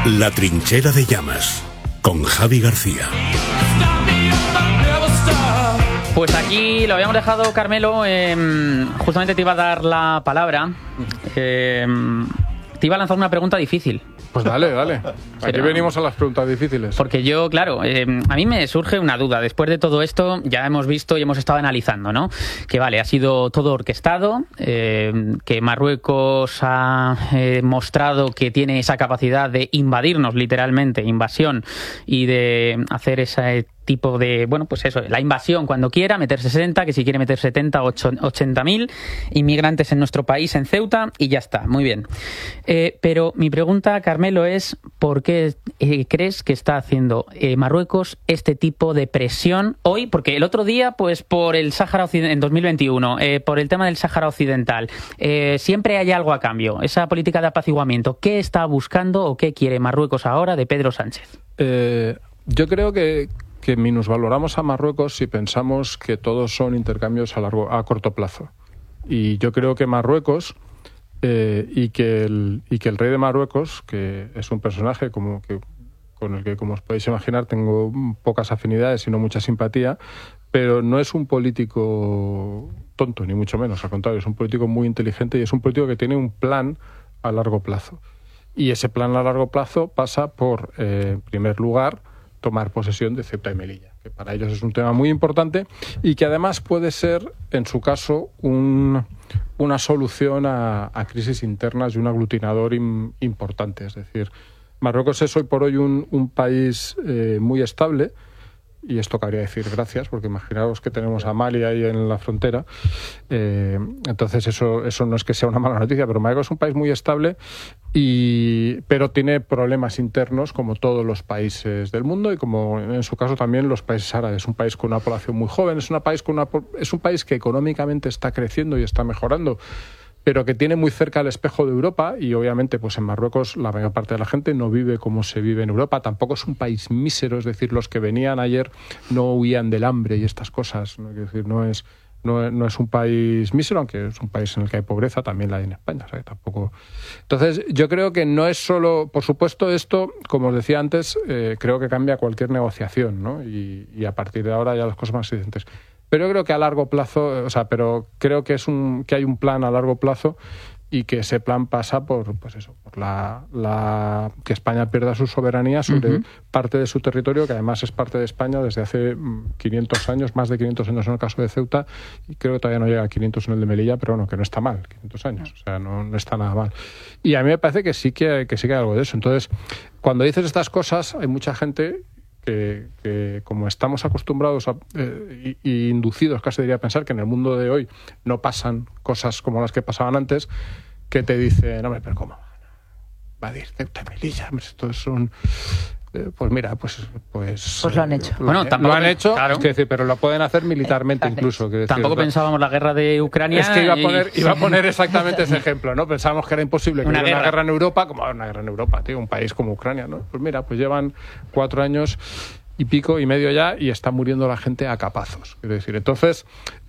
La trinchera de llamas, con Javi García. Pues aquí lo habíamos dejado, Carmelo. Justamente te iba a dar la palabra. Te iba a lanzar una pregunta difícil. Pues dale. Aquí venimos a las preguntas difíciles. Porque yo, claro, a mí me surge una duda. Después de todo esto, ya hemos visto y hemos estado analizando, ¿no? Que vale, ha sido todo orquestado, que Marruecos ha mostrado que tiene esa capacidad de invadirnos, literalmente, invasión, y de hacer ese tipo de, bueno, pues eso, la invasión cuando quiera, meter 60, que si quiere meter 70 o 80.000 inmigrantes en nuestro país, en Ceuta, y ya está, muy bien. Pero mi pregunta, Carmelo, es ¿por qué crees que está haciendo Marruecos este tipo de presión hoy? Porque el otro día, pues por el Sáhara Occidental, en 2021, por el tema del Sáhara Occidental, siempre hay algo a cambio, esa política de apaciguamiento. ¿Qué está buscando o qué quiere Marruecos ahora de Pedro Sánchez? Yo creo que minusvaloramos a Marruecos si pensamos que todos son intercambios a corto plazo. Y yo creo que Marruecos y que el rey de Marruecos, que es un personaje con el que, como os podéis imaginar, tengo pocas afinidades y no mucha simpatía, pero no es un político tonto, ni mucho menos, al contrario, es un político muy inteligente y es un político que tiene un plan a largo plazo. Y ese plan a largo plazo pasa por, en primer lugar, tomar posesión de Ceuta y Melilla, que para ellos es un tema muy importante y que además puede ser, en su caso, una solución a crisis internas y un aglutinador importante. Es decir, Marruecos es hoy por hoy un país muy estable, y esto cabría decir gracias, porque imaginaos que tenemos a Mali ahí en la frontera, entonces eso no es que sea una mala noticia, pero Marruecos es un país muy estable, pero tiene problemas internos como todos los países del mundo y como en su caso también los países árabes. Es un país con una población muy joven, es un país que económicamente está creciendo y está mejorando, pero que tiene muy cerca el espejo de Europa, y obviamente pues en Marruecos la mayor parte de la gente no vive como se vive en Europa. Tampoco es un país mísero, es decir, los que venían ayer no huían del hambre y estas cosas, ¿no? Es decir, no es un país mísero, aunque es un país en el que hay pobreza, también la hay en España, ¿sabes? Tampoco. Entonces yo creo que no es solo, por supuesto esto, como os decía antes, creo que cambia cualquier negociación, ¿no? Y a partir de ahora ya las cosas más evidentes. Pero yo creo que a largo plazo, pero creo que que hay un plan a largo plazo y que ese plan pasa por que España pierda su soberanía sobre parte de su territorio, que además es parte de España desde hace 500 años, más de 500 años en el caso de Ceuta, y creo que todavía no llega a 500 en el de Melilla, pero bueno, que no está mal, 500 años, o sea, no está nada mal. Y a mí me parece que sí que hay algo de eso. Entonces, cuando dices estas cosas, hay mucha gente que como estamos acostumbrados y inducidos, casi diría, a pensar que en el mundo de hoy no pasan cosas como las que pasaban antes, que te dicen, no, pero ¿cómo va a decir Ceuta y Melilla? Esto es un... Pues mira, pues lo han hecho. Lo han hecho, claro. Es decir, pero lo pueden hacer militarmente incluso. Tampoco pensábamos la guerra de Ucrania. Es que iba a poner exactamente ese ejemplo, ¿no? Pensábamos que era imposible que hubiera una guerra en Europa, como una guerra en Europa, tío, un país como Ucrania, ¿no? Pues mira, pues llevan 4 años y pico y medio ya y está muriendo la gente a capazos. Es decir, entonces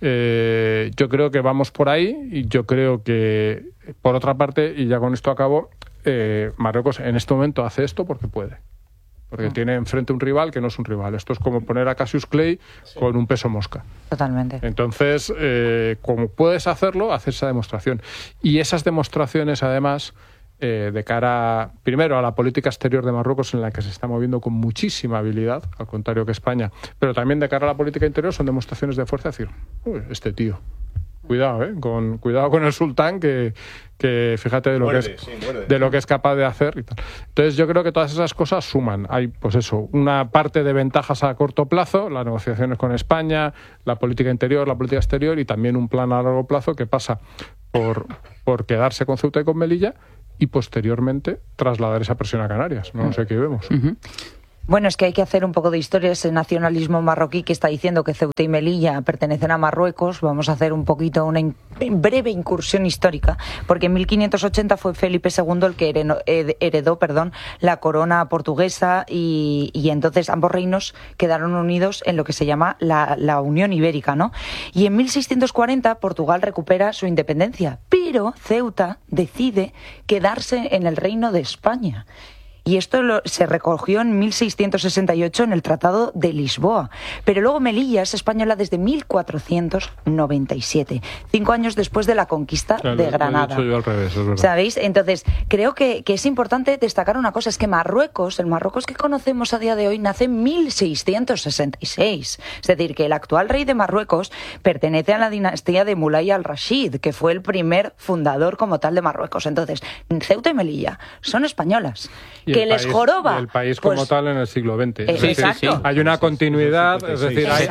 yo creo que vamos por ahí, y yo creo que, por otra parte, y ya con esto acabo, Marruecos en este momento hace esto porque puede. Porque tiene enfrente un rival que no es un rival. Esto es como poner a Cassius Clay con un peso mosca. Totalmente. Entonces, como puedes hacerlo, hacer esa demostración. Y esas demostraciones, además, de cara, primero, a la política exterior de Marruecos, en la que se está moviendo con muchísima habilidad, al contrario que España, pero también de cara a la política interior, son demostraciones de fuerza. Es decir, este tío... Cuidado, cuidado con el sultán, que fíjate de lo que es capaz de hacer y tal. Entonces yo creo que todas esas cosas suman. Hay, pues eso, una parte de ventajas a corto plazo, las negociaciones con España, la política interior, la política exterior, y también un plan a largo plazo que pasa por quedarse con Ceuta y con Melilla y posteriormente trasladar esa presión a Canarias. No sé qué vemos. Bueno, es que hay que hacer un poco de historia. Ese nacionalismo marroquí que está diciendo que Ceuta y Melilla pertenecen a Marruecos. Vamos a hacer un poquito una breve incursión histórica, porque en 1580 fue Felipe II el que heredó la corona portuguesa, y entonces ambos reinos quedaron unidos en lo que se llama la Unión Ibérica, ¿no? Y en 1640 Portugal recupera su independencia, pero Ceuta decide quedarse en el Reino de España. Y esto se recogió en 1668 en el Tratado de Lisboa. Pero luego Melilla es española desde 1497, 5 años después de la conquista de Granada. Lo he dicho yo al revés, es verdad. ¿Sabéis? Entonces, creo que es importante destacar una cosa, es que Marruecos, el Marruecos que conocemos a día de hoy, nace en 1666. Es decir, que el actual rey de Marruecos pertenece a la dinastía de Mulay al-Rashid, que fue el primer fundador como tal de Marruecos. Entonces, Ceuta y Melilla son españolas. Que les joroba. El país como tal en el siglo XX. Sí, exacto. Sí. Hay una continuidad, es decir, hay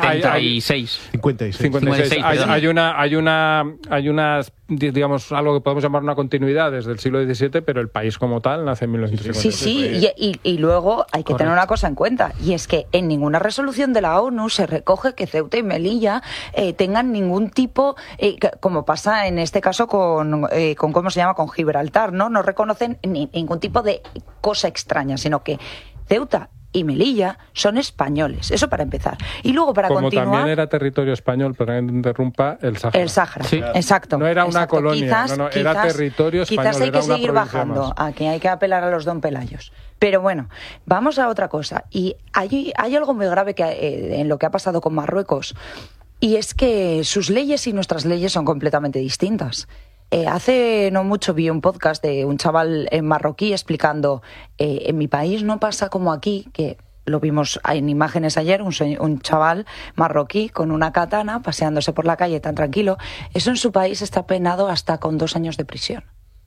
56. Hay una, digamos, algo que podemos llamar una continuidad desde el siglo XVII, pero el país como tal nace en 1956. Sí. Y luego hay que tener una cosa en cuenta, y es que en ninguna resolución de la ONU se recoge que Ceuta y Melilla tengan ningún tipo, como pasa en este caso con ¿cómo se llama? Con Gibraltar, ¿no? No reconocen ningún tipo de cosa extraña, sino que Ceuta y Melilla son españoles, eso para empezar. Y luego para continuar... Como también era territorio español, perdón que interrumpa, el Sáhara. El Sáhara, sí. Exacto. No era una colonia, era territorio español. Quizás hay que seguir bajando, aquí hay que apelar a los don Pelayos. Pero bueno, vamos a otra cosa. Y hay algo muy grave en lo que ha pasado con Marruecos, y es que sus leyes y nuestras leyes son completamente distintas. Hace no mucho vi un podcast de un chaval marroquí explicando, en mi país no pasa como aquí, que lo vimos en imágenes ayer, un chaval marroquí con una katana paseándose por la calle tan tranquilo. Eso en su país está penado hasta con 2 años de prisión.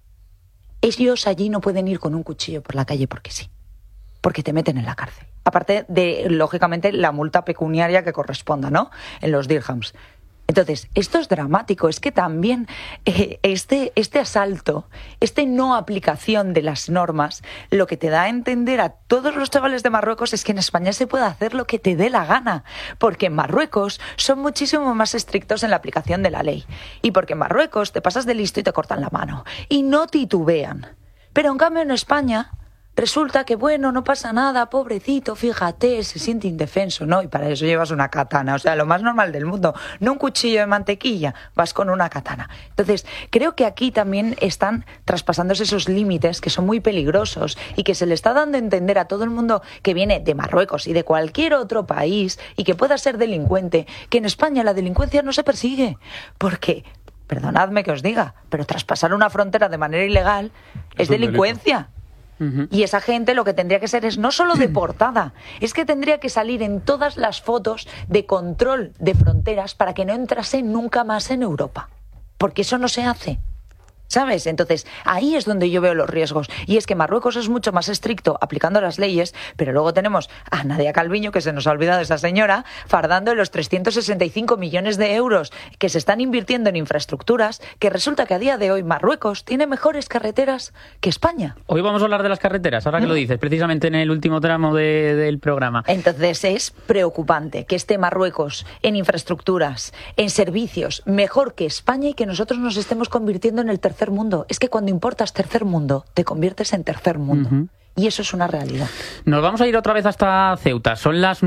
Ellos allí no pueden ir con un cuchillo por la calle porque sí, porque te meten en la cárcel. Aparte de, lógicamente, la multa pecuniaria que corresponda, ¿no?, en los dirhams. Entonces, esto es dramático, es que también este asalto, no aplicación de las normas, lo que te da a entender a todos los chavales de Marruecos es que en España se puede hacer lo que te dé la gana, porque en Marruecos son muchísimo más estrictos en la aplicación de la ley, y porque en Marruecos te pasas de listo y te cortan la mano, y no titubean. Pero en cambio en España... resulta que, bueno, no pasa nada, pobrecito, fíjate, se siente indefenso, ¿no? Y para eso llevas una katana, o sea, lo más normal del mundo. No un cuchillo de mantequilla, vas con una katana. Entonces, creo que aquí también están traspasándose esos límites que son muy peligrosos y que se le está dando a entender a todo el mundo que viene de Marruecos y de cualquier otro país y que pueda ser delincuente, que en España la delincuencia no se persigue. Porque, perdonadme que os diga, pero traspasar una frontera de manera ilegal es delincuencia. Y esa gente lo que tendría que ser es no solo deportada, es que tendría que salir en todas las fotos de control de fronteras para que no entrase nunca más en Europa. Porque eso no se hace. ¿Sabes? Entonces, ahí es donde yo veo los riesgos. Y es que Marruecos es mucho más estricto aplicando las leyes, pero luego tenemos a Nadia Calviño, que se nos ha olvidado esa señora, fardando en los 365 millones de euros que se están invirtiendo en infraestructuras, que resulta que a día de hoy Marruecos tiene mejores carreteras que España. Hoy vamos a hablar de las carreteras, ahora que lo dices, precisamente en el último tramo del programa. Entonces es preocupante que esté Marruecos en infraestructuras, en servicios, mejor que España, y que nosotros nos estemos convirtiendo en el tercer mundo. Es que cuando importas tercer mundo, te conviertes en tercer mundo. Y eso es una realidad. Nos vamos a ir otra vez hasta Ceuta. Son las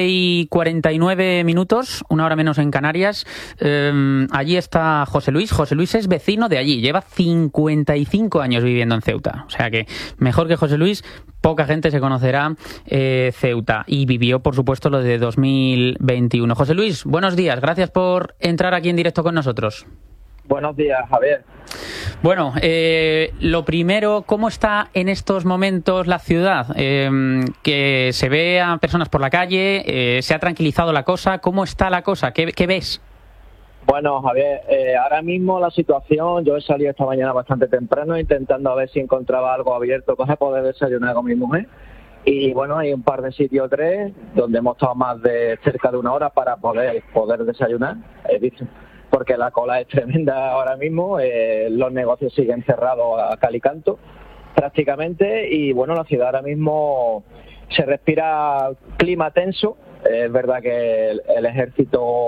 9:49, 1 hora menos en Canarias. Allí está José Luis. José Luis es vecino de allí. Lleva 55 años viviendo en Ceuta. O sea que mejor que José Luis, poca gente se conocerá Ceuta. Y vivió, por supuesto, lo de 2021. José Luis, buenos días. Gracias por entrar aquí en directo con nosotros. Buenos días, Javier. Bueno, lo primero, ¿cómo está en estos momentos la ciudad? Que se ve a personas por la calle, ¿se ha tranquilizado la cosa? ¿Cómo está la cosa? ¿Qué ves? Bueno, Javier, ahora mismo la situación, yo he salido esta mañana bastante temprano intentando a ver si encontraba algo abierto para poder desayunar con mi mujer. Y bueno, hay un par de sitios, 3, donde hemos estado más de cerca de 1 hora para poder desayunar. He visto, porque la cola es tremenda ahora mismo, los negocios siguen cerrados a cal y canto prácticamente, y bueno, la ciudad ahora mismo se respira clima tenso. Es verdad que el ejército